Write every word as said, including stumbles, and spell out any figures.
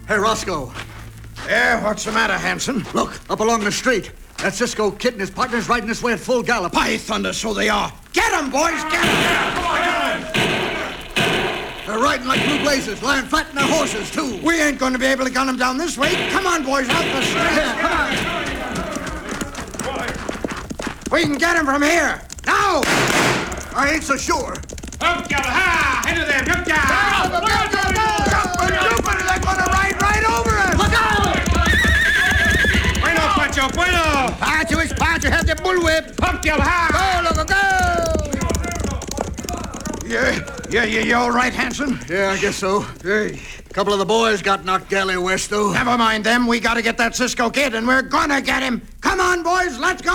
Hey, Roscoe. Yeah, what's the matter, Hanson? Look, up along the street. That Cisco Kid and his partner's riding this way at full gallop. By thunder, so they are. Get 'em, boys, get 'em! They're riding like blue blazes, lying flat on their horses, too. We ain't going to be able to gun them down this way. Come on, boys, out the street. Yeah, come on. We can get them from here. Now! I ain't so sure. Up, gallop, ha! Ahead of them, up, gallop! Go, go, go, go! Jumping, jumping, they're going to ride right over us! Look out! Bueno, Pancho, bueno! Pancho is Pancho, have the bullwhip. Up, gallop, ha! Go, loco, go! Yeah, yeah, yeah, you all right, Hanson? Yeah, I guess so. Hey. A couple of the boys got knocked galley west, though. Never mind them. We got to get that Cisco Kid, and we're going to get him. Come on, boys, let's go!